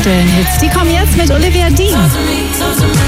aktuellen Hits. Die kommen jetzt mit Olivia Dean. Talk to me,